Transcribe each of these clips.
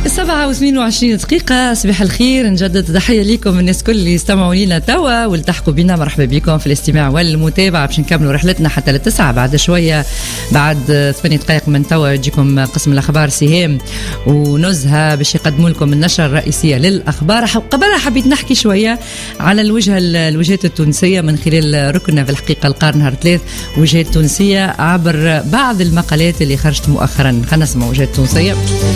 7:28 دقيقة. صباح الخير، نجدد تحية لكم الناس كل اللي يستمعوا لنا توا والتحقوا بنا. مرحبا بكم في الاستماع والمتابعة باش نكملوا رحلتنا حتى للتسعة. بعد شوية، بعد 8 دقائق من توا يجيكم قسم الأخبار سهام ونزهة باش يقدموا لكم النشرة الرئيسية للأخبار. قبلها حبيت نحكي شوية على الوجهات التونسية من خلال ركننا في الحقيقة القار نهار 3 وجهات تونسية عبر بعض المقالات اللي خرجت مؤخرا. خلينا نسمع وجهات تونسية.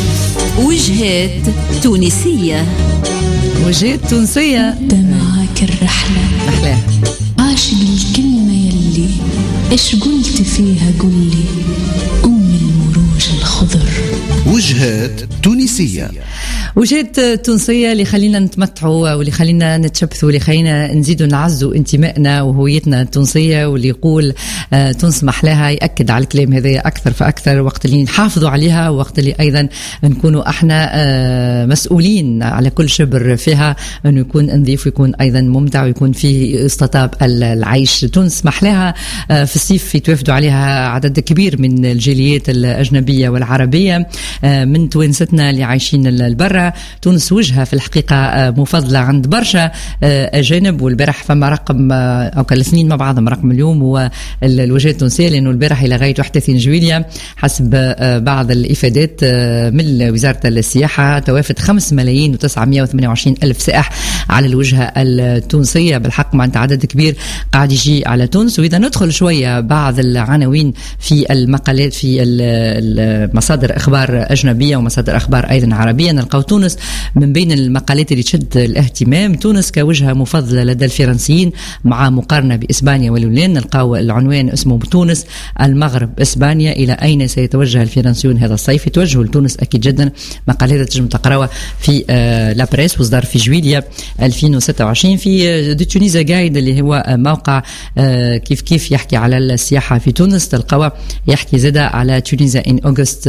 وجهات تونسية. وجهات تونسية معاك الرحلة أحلاه. عاشق الكلمة يلي إيش قلت فيها قولي أم المروج الخضر. وجهات تونسية. وجهات تونسية اللي خلينا نتمتعوا واللي خلينا نتشبثوا واللي خلينا نزيدوا نعزوا انتمائنا وهويتنا التونسية. واللي يقول تونس محلاها يأكد على الكلام هذا أكثر فأكثر وقت اللي نحافظوا عليها، وقت اللي أيضا نكونوا احنا مسؤولين على كل شبر فيها أنه يكون نظيف ويكون أيضا ممتع ويكون فيه استطاب العيش. تونس محلاها في الصيف يتوافدوا عليها عدد كبير من الجاليات الأجنبية والعربية من توانستنا اللي عايشين البرة. تونس وجهة في الحقيقة مفضلة عند برشا أجانب. والبارح فما رقم أو كل سنين مع بعضهم رقم اليوم هو الوجهات التونسية، لأنه البارح إلى غاية 31 جويلية حسب بعض الإفادات من وزارة السياحة توافد 5,928,000 سائح على الوجهة التونسية. بالحق مع عدد كبير قاعد يجي على تونس. وإذا ندخل شوية بعض العناوين في المقالات في مصادر أخبار أجنبية ومصادر أخبار أيضا عربية، نلقاو تونس من بين المقالات اللي تشد الاهتمام. تونس كوجهة مفضلة لدى الفرنسيين مع مقارنة بإسبانيا واليونان. نلقاو العنوان اسمه تونس المغرب إسبانيا، إلى أين سيتوجه الفرنسيون هذا الصيف؟ يتوجهوا لتونس أكيد جدا. مقالات تنجم تقراها في لا بريس وصدر في جويلية 2026 في دي تونيزا جايد اللي هو موقع كيف يحكي على السياحة في تونس. تلقاوه يحكي زادة على تونيزا إن أغسطس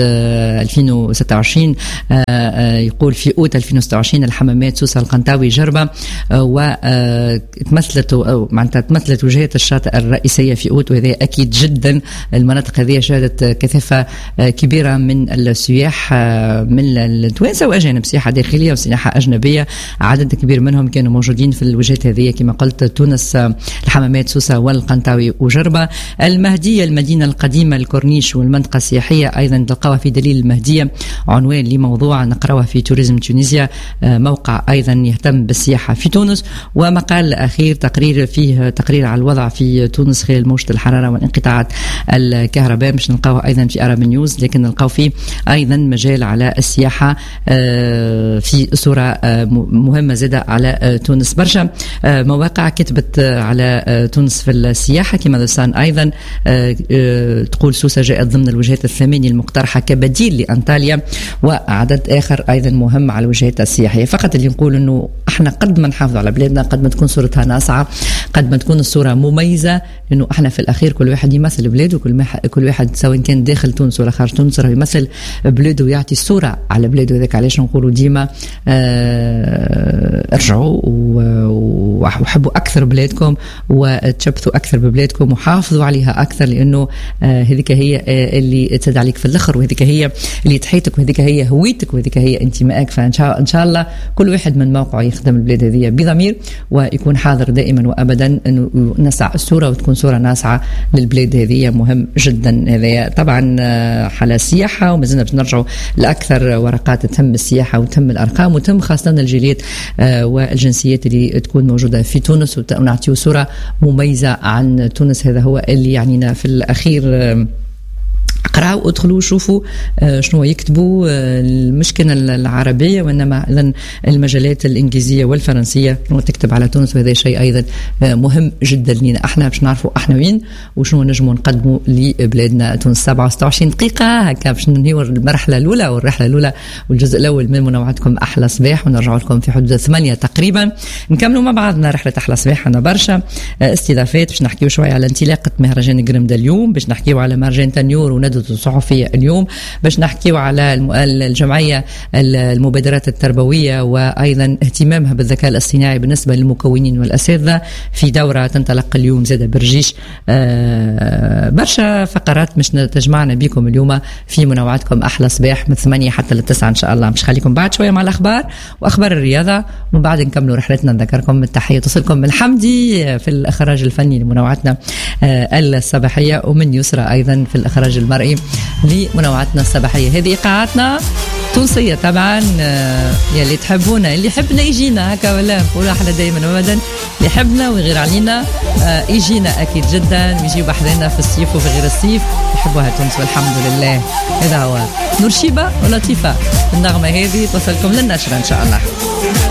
2026. يقول في أوت 2026 الحمامات سوسة القنطاوي جربة تمثلت وجهات الشاطئ الرئيسية في أوت، وهذا أكيد جدا. المناطق هذه شهدت كثافة كبيرة من السياح من التوانسة وأجانب، سياحة داخلية وسياحة أجنبية. عدد كبير منهم كانوا موجودين في الوجهات هذه كما قلت تونس الحمامات سوسة والقنطاوي وجربة. المهدية المدينة القديمة الكورنيش والمنطقة السياحية أيضا تلقاها في دليل المهدية، عنوان لموضوع نقرأه في توريزم تونيزيا، موقع أيضا يهتم بالسياحة في تونس. ومقال أخير فيه تقرير على الوضع في تونس خلال موجة الحرارة وانقطاعات الكهرباء، مش نلقاوه أيضا في أرب نيوز، لكن نلقاو فيه أيضا مجال على السياحة في صورة مهمة زادة على تونس. برشا مواقع كتبت على تونس في السياحة كما دسان أيضا تقول سوسة جاءت ضمن الوجهات الثمانية المقترحة كبديل لأنطاليا، وعدد آخر أيضا مهم على الوجهات السياحية. فقط اللي نقول أنه احنا قد ما نحافظ على بلادنا قد ما تكون صورتها ناصعة، قد ما تكون الصورة مميزة، لأنه احنا في الأخير كل واحد يمثل بلاده، كل واحد سواء كان داخل تونس ولا خارج تونس راه يمثل بلاده ويعطي الصورة على بلاده. ذاك علاش نقولوا ديما ارجعوا وحبوا أكثر بلادكم وتشبثوا أكثر ببلادكم وحافظوا عليها أكثر، لأنه هذيك هي اللي تسد عليك في الآخر، وهذيك هي اللي تحيتك، وهذيك هي هويتك، وهذيك هي انتمائك. فإن شاء الله كل واحد من موقعه يخدم البلاد هذه بضمير ويكون حاضر دائما وأبدا أنه نسع الصورة وتكون صورة ناسعة للبلاد هذه. مهم جدا هذا طبعا حالة السياحة. وما زلنا باش نرجعوا لأكثر ورقات تهم السياحة وتم الأرقام وتم خاصة الجاليات والجنسيات اللي تكون موجودة في تونس، ونعطيو صورة مميزة عن تونس. هذا هو اللي يعنينا في الأخير. اقراوا ادخلوا شوفوا شنو يكتبوا المشكلة العربية وإنما المجالات الإنجليزية والفرنسية تكتب على تونس. وهذا شيء أيضا مهم جدا لنا احنا باش نعرفوا احنا وين وشنو نجموا نقدموا لبلادنا تونس. 27 دقيقة هكا باش ننهيو المرحلة الأولى والرحلة الأولى والجزء الأول من منوعاتكم أحلى صباح، ونرجعوا لكم في حدود 8 تقريبا نكملوا مع بعضنا رحلة أحلى صباح. أنا برشا استضافات باش نحكيو شوية على انطلاقة مهرجان قرمدة اليوم، باش نحكيو على مهرجان تنيور وندو الجدد الصحفية اليوم باش نحكيو على الجمعية المبادرات التربوية وأيضا اهتمامها بالذكاء الاصطناعي بالنسبة للمكونين والأساتذة في دورة تنطلق اليوم زادة برجيش. برشا فقرات مش تجمعنا بكم اليوم في منوعاتكم أحلى صباح من 8 حتى 9 إن شاء الله. مش خليكم بعد شوية مع الأخبار وأخبار الرياضة ومن بعد نكملوا رحلتنا. نذكركم التحية تصلكم من حمدي في الإخراج الفني لمنوعاتنا الصباحية ومن يسرى أيضا في الإخراج المرئي لمنوعاتنا الصباحية. هذه إيقاعاتنا تونسية طبعا. يلي تحبونا اللي يحبنا يجينا هكا ولا نقولوا احنا دائما وابدا اللي يحبنا ويغير علينا يجينا اكيد جدا ويجيب احدانا في الصيف وفي غير الصيف. يحبوها تونس والحمد لله. هذا هو نور شيبة ولطيفة النغمة هذه توصلكم للنشرة ان شاء الله.